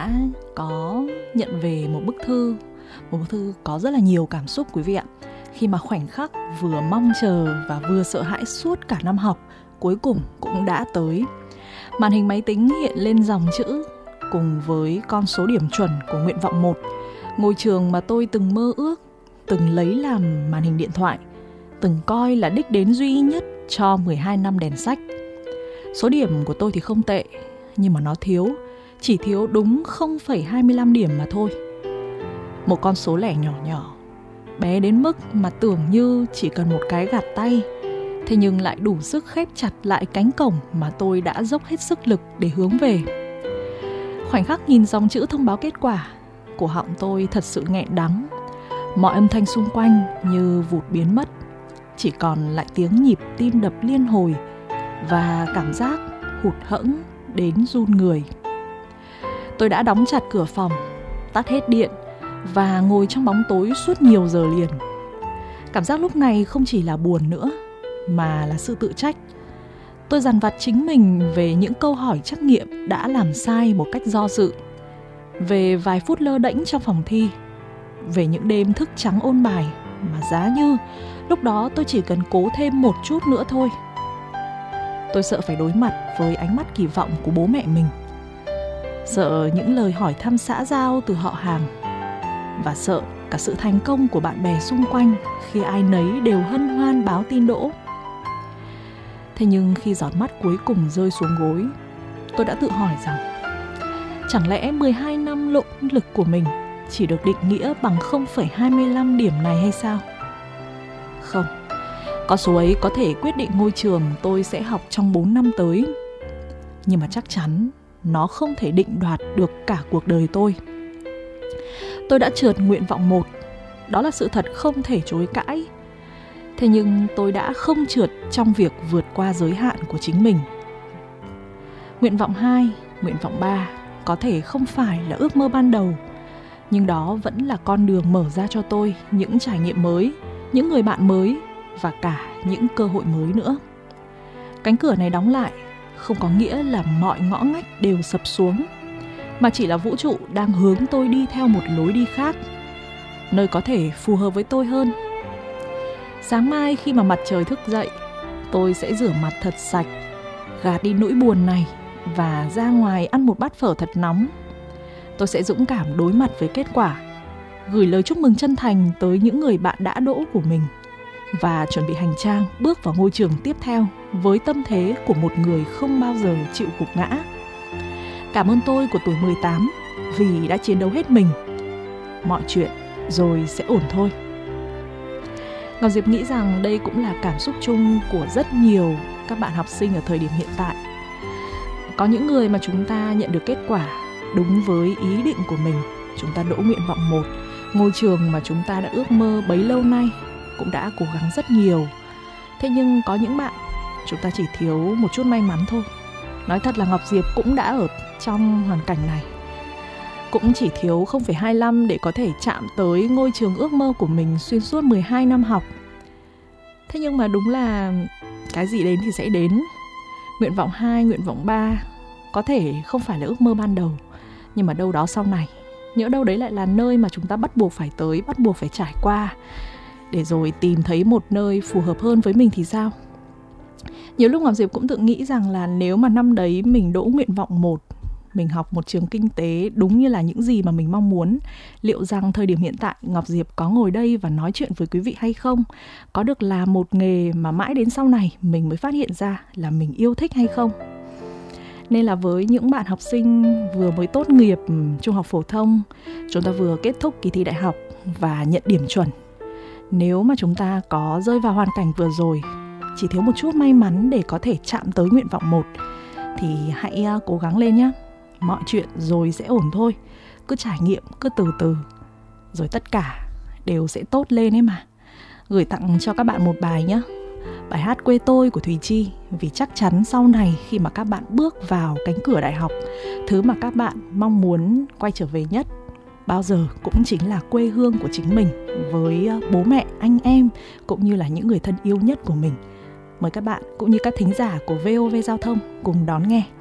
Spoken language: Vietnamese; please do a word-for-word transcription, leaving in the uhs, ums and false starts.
đã có nhận về một bức thư, một bức thư có rất là nhiều cảm xúc quý vị ạ. Khi mà khoảnh khắc vừa mong chờ và vừa sợ hãi suốt cả năm học cuối cùng cũng đã tới. Màn hình máy tính hiện lên dòng chữ cùng với con số điểm chuẩn của nguyện vọng một, ngôi trường mà tôi từng mơ ước, từng lấy làm màn hình điện thoại, từng coi là đích đến duy nhất cho mười hai năm đèn sách. Số điểm của tôi thì không tệ, nhưng mà nó thiếu, chỉ thiếu đúng không phẩy hai mươi lăm điểm mà thôi. Một con số lẻ nhỏ nhỏ, bé đến mức mà tưởng như chỉ cần một cái gạt tay, thế nhưng lại đủ sức khép chặt lại cánh cổng mà tôi đã dốc hết sức lực để hướng về. Khoảnh khắc nhìn dòng chữ thông báo kết quả, cổ họng tôi thật sự nghẹn đắng. Mọi âm thanh xung quanh như vụt biến mất, chỉ còn lại tiếng nhịp tim đập liên hồi và cảm giác hụt hẫng đến run người. Tôi đã đóng chặt cửa phòng, tắt hết điện và ngồi trong bóng tối suốt nhiều giờ liền. Cảm giác lúc này không chỉ là buồn nữa, mà là sự tự trách. Tôi dằn vặt chính mình về những câu hỏi trắc nghiệm đã làm sai một cách do dự, về vài phút lơ đễnh trong phòng thi, về những đêm thức trắng ôn bài mà giá như lúc đó tôi chỉ cần cố thêm một chút nữa thôi. Tôi sợ phải đối mặt với ánh mắt kỳ vọng của bố mẹ mình, sợ những lời hỏi thăm xã giao từ họ hàng, và sợ cả sự thành công của bạn bè xung quanh khi ai nấy đều hân hoan báo tin đỗ. Thế nhưng khi giọt mắt cuối cùng rơi xuống gối, tôi đã tự hỏi rằng chẳng lẽ mười hai năm nỗ lực của mình chỉ được định nghĩa bằng không phẩy hai mươi lăm điểm này hay sao? Không, con số ấy có thể quyết định ngôi trường tôi sẽ học trong bốn năm tới, nhưng mà chắc chắn nó không thể định đoạt được cả cuộc đời tôi. Tôi đã trượt nguyện vọng một, đó là sự thật không thể chối cãi. Thế nhưng tôi đã không trượt trong việc vượt qua giới hạn của chính mình. Nguyện vọng hai, nguyện vọng ba có thể không phải là ước mơ ban đầu, nhưng đó vẫn là con đường mở ra cho tôi những trải nghiệm mới, những người bạn mới và cả những cơ hội mới nữa. Cánh cửa này đóng lại không có nghĩa là mọi ngõ ngách đều sập xuống, mà chỉ là vũ trụ đang hướng tôi đi theo một lối đi khác, nơi có thể phù hợp với tôi hơn. Sáng mai khi mà mặt trời thức dậy, tôi sẽ rửa mặt thật sạch, gạt đi nỗi buồn này và ra ngoài ăn một bát phở thật nóng. Tôi sẽ dũng cảm đối mặt với kết quả, gửi lời chúc mừng chân thành tới những người bạn đã đỗ của mình và chuẩn bị hành trang bước vào ngôi trường tiếp theo với tâm thế của một người không bao giờ chịu gục ngã. Cảm ơn tôi của tuổi mười tám vì đã chiến đấu hết mình. Mọi chuyện rồi sẽ ổn thôi. Ngọc Diệp nghĩ rằng đây cũng là cảm xúc chung của rất nhiều các bạn học sinh ở thời điểm hiện tại. Có những người mà chúng ta nhận được kết quả đúng với ý định của mình. Chúng ta đỗ nguyện vọng một, ngôi trường mà chúng ta đã ước mơ bấy lâu nay, cũng đã cố gắng rất nhiều. Thế nhưng có những bạn, chúng ta chỉ thiếu một chút may mắn thôi. Nói thật là Ngọc Diệp cũng đã ở trong hoàn cảnh này. Cũng chỉ thiếu không phẩy hai mươi lăm để có thể chạm tới ngôi trường ước mơ của mình xuyên suốt mười hai năm học. Thế nhưng mà đúng là cái gì đến thì sẽ đến. Nguyện vọng hai, nguyện vọng ba có thể không phải là ước mơ ban đầu, nhưng mà đâu đó sau này, nhỡ đâu đấy lại là nơi mà chúng ta bắt buộc phải tới, bắt buộc phải trải qua, để rồi tìm thấy một nơi phù hợp hơn với mình thì sao? Nhiều lúc Ngọc Diệp cũng tự nghĩ rằng là nếu mà năm đấy mình đỗ nguyện vọng một, mình học một trường kinh tế đúng như là những gì mà mình mong muốn, liệu rằng thời điểm hiện tại Ngọc Diệp có ngồi đây và nói chuyện với quý vị hay không? Có được làm một nghề mà mãi đến sau này mình mới phát hiện ra là mình yêu thích hay không? Nên là với những bạn học sinh vừa mới tốt nghiệp trung học phổ thông, chúng ta vừa kết thúc kỳ thi đại học và nhận điểm chuẩn, nếu mà chúng ta có rơi vào hoàn cảnh vừa rồi, chỉ thiếu một chút may mắn để có thể chạm tới nguyện vọng một, thì hãy cố gắng lên nhé. Mọi chuyện rồi sẽ ổn thôi. Cứ trải nghiệm, cứ từ từ, rồi tất cả đều sẽ tốt lên ấy mà. Gửi tặng cho các bạn một bài nhé. Bài hát Quê Tôi của Thùy Chi. Vì chắc chắn sau này khi mà các bạn bước vào cánh cửa đại học, thứ mà các bạn mong muốn quay trở về nhất bao giờ cũng chính là quê hương của chính mình, với bố mẹ, anh em cũng như là những người thân yêu nhất của mình. Mời các bạn cũng như các thính giả của vê o vê Giao thông cùng đón nghe.